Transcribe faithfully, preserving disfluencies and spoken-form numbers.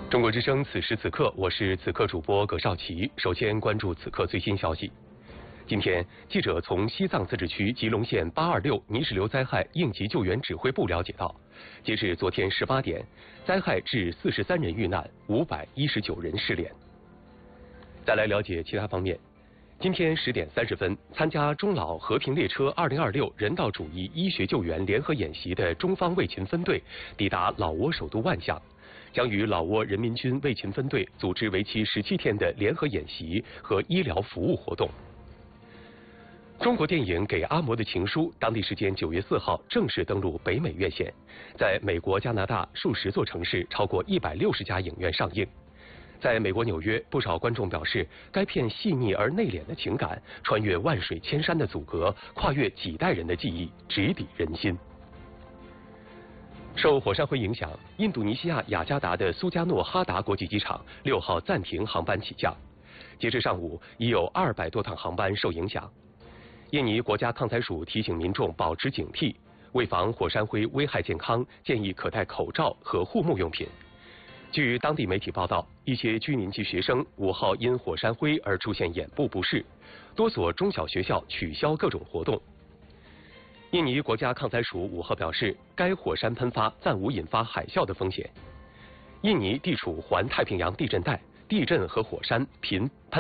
中国之声，此时此刻，我是此刻主播葛少奇。首先关注此刻最新消息。今天，记者从西藏自治区吉隆县八二六泥石流灾害应急救援指挥部了解到，截至昨天十八点，灾害致四十三人遇难，五百一十九人失联。再来了解其他方面。今天十点三十分，参加中老和平列车二零二六人道主义医学救援联合演习的中方卫勤分队抵达老挝首都万象。将与老挝人民军卫勤分队组织为期十七天的联合演习和医疗服务活动。中国电影《给阿嬷的情书》当地时间九月四号正式登陆北美院线，在美国、加拿大数十座城市超过一百六十家影院上映。在美国纽约，不少观众表示，该片细腻而内敛的情感，穿越万水千山的阻隔，跨越几代人的记忆，直抵人心。受火山灰影响，印度尼西亚雅加达的苏加诺哈达国际机场六号暂停航班起降。截至上午，已有二百多趟航班受影响。印尼国家抗灾署提醒民众保持警惕，为防火山灰危害健康，建议可戴口罩和护目用品。据当地媒体报道，一些居民及学生五号因火山灰而出现眼部不适，多所中小学校取消各种活动。印尼国家抗灾署五号表示，该火山喷发暂无引发海啸的风险。印尼地处环太平洋地震带，地震和火山频